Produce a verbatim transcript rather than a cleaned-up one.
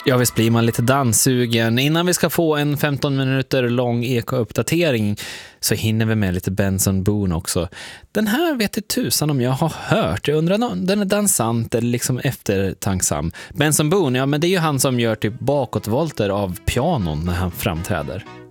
Ja, visst blir man lite danssugen. Innan vi ska få en femton minuter lång eko-uppdatering så hinner vi med lite Benson Boone också. Den här vet jag tusan om jag har hört. Jag undrar om den är dansant eller liksom eftertanksam. Benson Boone, ja men det är ju han som gör typ bakåtvolter av pianon när han framträder.